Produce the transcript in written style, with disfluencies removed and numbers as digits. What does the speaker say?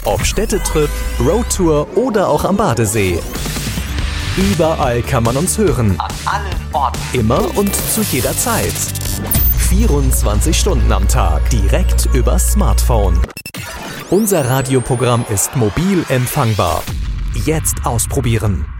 Ob Städtetrip, Roadtour oder auch am Badesee. Überall kann man uns hören. An allen Orten. Immer und zu jeder Zeit. 24 Stunden am Tag. Direkt übers Smartphone. Unser Radioprogramm ist mobil empfangbar. Jetzt ausprobieren.